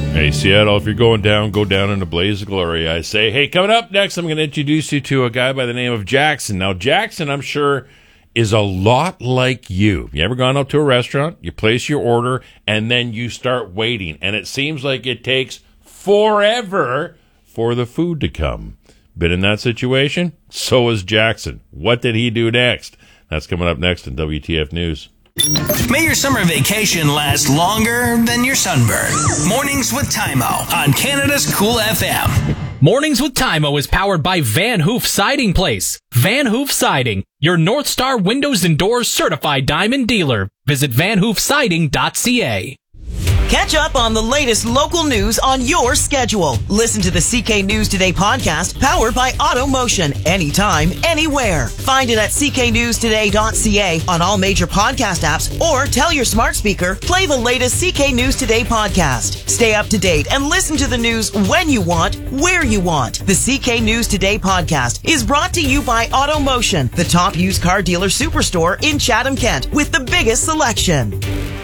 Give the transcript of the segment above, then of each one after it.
Hey, Seattle, if you're going down, go down in a blaze of glory. I say, hey, coming up next, I'm going to introduce you to a guy by the name of Jackson. Now, Jackson, I'm sure, is a lot like you. You ever gone out to a restaurant, you place your order, and then you start waiting, and it seems like it takes forever for the food to come. Been in that situation? So is Jackson. What did he do next? That's coming up next in WTF News. May your summer vacation last longer than your sunburn. Mornings with Tymo on Canada's Cool FM. Mornings with Tymo is powered by Van Hoof Siding Place. Van Hoof Siding, your North Star Windows and Doors certified diamond dealer. Visit vanhoofsiding.ca. Catch up on the latest local news on your schedule. Listen to the CK News Today podcast powered by AutoMotion. Anytime, anywhere. Find it at cknewstoday.ca on all major podcast apps or tell your smart speaker, play the latest CK News Today podcast. Stay up to date and listen to the news when you want, where you want. The CK News Today podcast is brought to you by AutoMotion, the top used car dealer superstore in Chatham, Kent, with the biggest selection.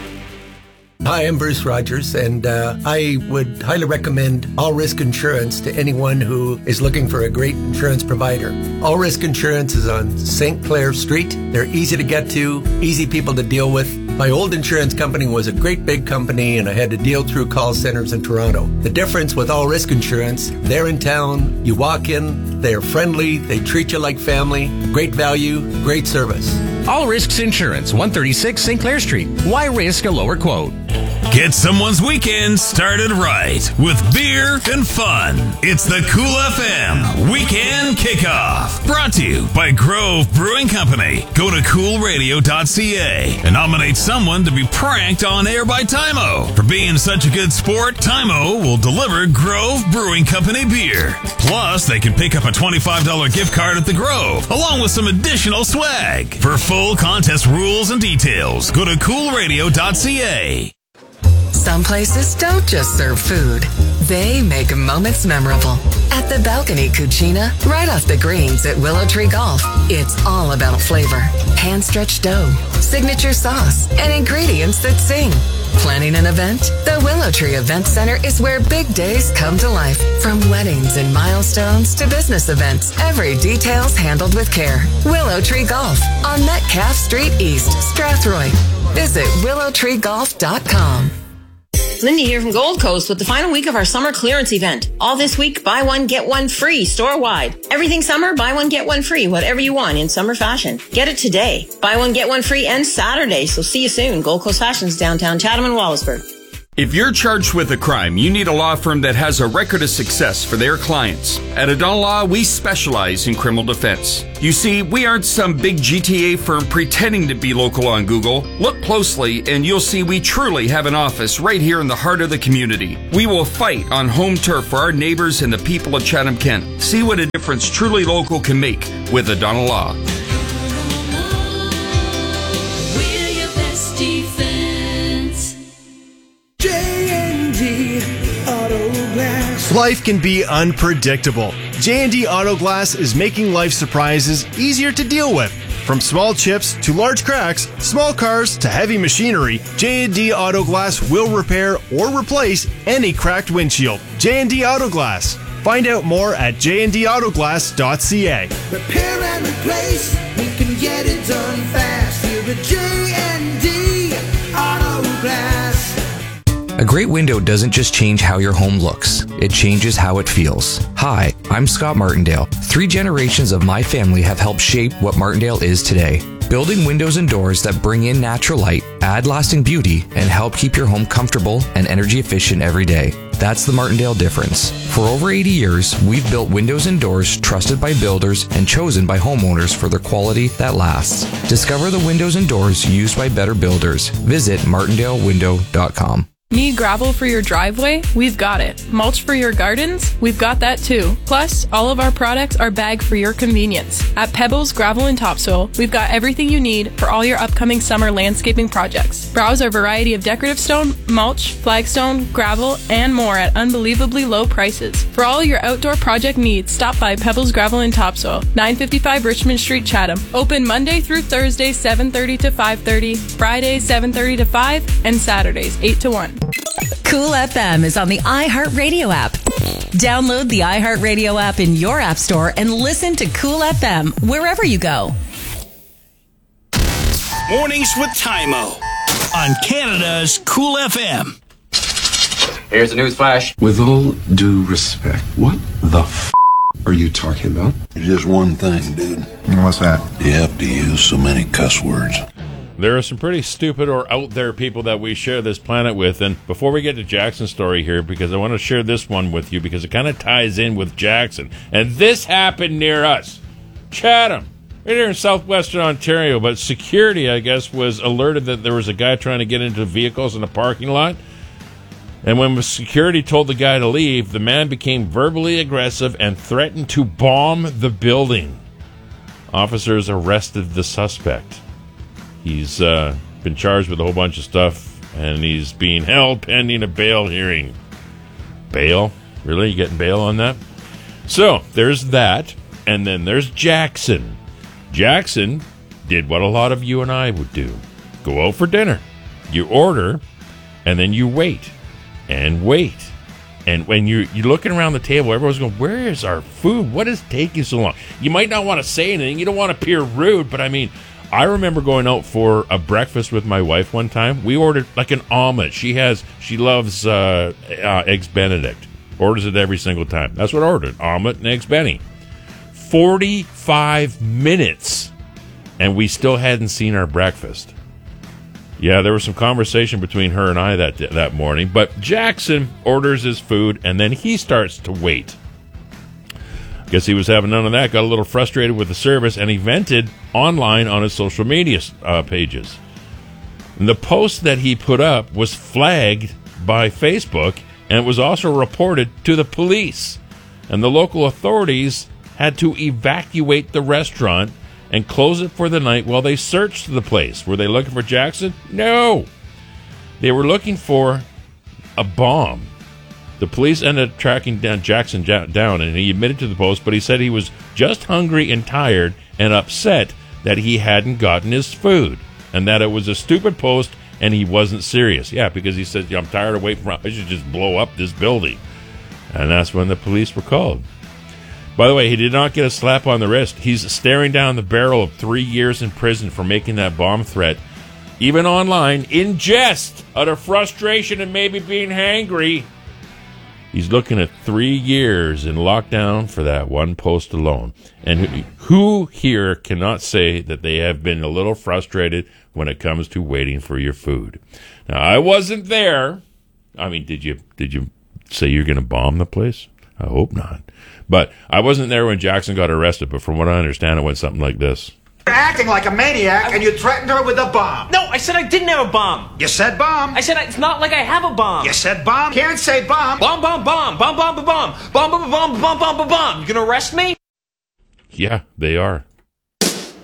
Hi, I'm Bruce Rogers, and I would highly recommend All Risk Insurance to anyone who is looking for a great insurance provider. All Risk Insurance is on St. Clair Street. They're easy to get to, easy people to deal with. My old insurance company was a great big company, and I had to deal through call centers in Toronto. The difference with All Risk Insurance, they're in town, you walk in, they're friendly, they treat you like family, great value, great service. All Risks Insurance, 136 St. Clair Street. Why risk a lower quote? Get someone's weekend started right with beer and fun. It's the Cool FM Weekend Kickoff. Brought to you by Grove Brewing Company. Go to coolradio.ca and nominate someone to be pranked on air by Tymo. For being such a good sport, Tymo will deliver Grove Brewing Company beer. Plus, they can pick up a $25 gift card at the Grove, along with some additional swag. For full contest rules and details, go to coolradio.ca. Some places don't just serve food. They make moments memorable. At the Balcony Cucina, right off the greens at Willow Tree Golf, it's all about flavor. Hand-stretched dough, signature sauce, and ingredients that sing. Planning an event? The Willow Tree Event Center is where big days come to life. From weddings and milestones to business events, every detail's handled with care. Willow Tree Golf on Metcalfe Street East, Strathroy. Visit willowtreegolf.com. Lindy here from Gold Coast with the final week of our summer clearance event. All this week, buy one, get one free, store-wide. Everything summer, buy one, get one free, whatever you want in summer fashion. Get it today. Buy one, get one free and Saturday, so see you soon. Gold Coast Fashions, downtown Chatham and Wallaceburg. If you're charged with a crime, you need a law firm that has a record of success for their clients. At O'Donnell Law, we specialize in criminal defense. You see, we aren't some big GTA firm pretending to be local on Google. Look closely and you'll see we truly have an office right here in the heart of the community. We will fight on home turf for our neighbors and the people of Chatham-Kent. See what a difference truly local can make with O'Donnell Law. Life can be unpredictable. J&D Auto Glass is making life surprises easier to deal with. From small chips to large cracks, small cars to heavy machinery, J&D Auto Glass will repair or replace any cracked windshield. J&D Auto Glass. Find out more at jndautoglass.ca. Repair and replace, we can get it done fast. You're a J&D Auto Glass. A great window doesn't just change how your home looks, it changes how it feels. Hi, I'm Scott Martindale. 3 generations of my family have helped shape what Martindale is today. Building windows and doors that bring in natural light, add lasting beauty, and help keep your home comfortable and energy efficient every day. That's the Martindale difference. For over 80 years, we've built windows and doors trusted by builders and chosen by homeowners for their quality that lasts. Discover the windows and doors used by better builders. Visit martindalewindow.com. Need gravel for your driveway? We've got it. Mulch for your gardens? We've got that too. Plus, all of our products are bagged for your convenience. At Pebbles Gravel and Topsoil, we've got everything you need for all your upcoming summer landscaping projects. Browse our variety of decorative stone, mulch, flagstone, gravel, and more at unbelievably low prices. For all your outdoor project needs, stop by Pebbles Gravel and Topsoil, 955 Richmond Street, Chatham. Open Monday through Thursday, 7:30 to 5:30, Fridays, 7:30 to 5, and Saturdays, 8 to 1. Cool FM is on the iHeartRadio app. Download the iHeartRadio app in your app store and listen to Cool FM wherever you go. Mornings with Tymo on Canada's Cool FM. Here's a news flash. With all due respect, what the f*** are you talking about? Just one thing, dude. What's that? You have to use so many cuss words. There are some pretty stupid or out there people that we share this planet with. And before we get to Jackson's story here, because I want to share this one with you because it kind of ties in with Jackson. And this happened near us. Chatham. Right here in southwestern Ontario. But security, I guess, was alerted that there was a guy trying to get into vehicles in the parking lot. And when security told the guy to leave, the man became verbally aggressive and threatened to bomb the building. Officers arrested the suspect. He's been charged with a whole bunch of stuff, and he's being held pending a bail hearing. Bail? Really? You getting bail on that? So, there's that, and then there's Jackson. Jackson did what a lot of you and I would do. Go out for dinner. You order, and then you wait. And wait. And when you're looking around the table, everyone's going, where is our food? What is taking so long? You might not want to say anything. You don't want to appear rude, but I mean, I remember going out for a breakfast with my wife one time. We ordered like an omelet. She loves Eggs Benedict. Orders it every single time. That's what I ordered, omelet and Eggs Benny. 45 minutes, and we still hadn't seen our breakfast. Yeah, there was some conversation between her and I that morning, but Jackson orders his food, and then he starts to wait. Guess he was having none of that, got a little frustrated with the service, and he vented online on his social media pages. And the post that he put up was flagged by Facebook, and it was also reported to the police. And the local authorities had to evacuate the restaurant and close it for the night while they searched the place. Were they looking for Jackson? No. They were looking for a bomb. The police ended up tracking down Jackson down, and he admitted to the post, but he said he was just hungry and tired and upset that he hadn't gotten his food and that it was a stupid post and he wasn't serious. Yeah, because he said, I'm tired of waiting I should just blow up this building. And that's when the police were called. By the way, he did not get a slap on the wrist. He's staring down the barrel of 3 years in prison for making that bomb threat, even online, in jest, out of frustration and maybe being hangry. He's looking at 3 years in lockdown for that one post alone. And who here cannot say that they have been a little frustrated when it comes to waiting for your food? Now, I wasn't there. I mean, did you say you're going to bomb the place? I hope not. But I wasn't there when Jackson got arrested, but from what I understand, it went something like this. You're acting like a maniac, and you threatened her with a bomb. No, I said I didn't have a bomb. You said bomb. I said it's not like I have a bomb. You said bomb. Can't say bomb. Bomb, bomb, bomb, bomb, bomb, bomb, bomb, bomb, bomb, bomb, bomb, bomb, bomb. You gonna arrest me? Yeah, they are.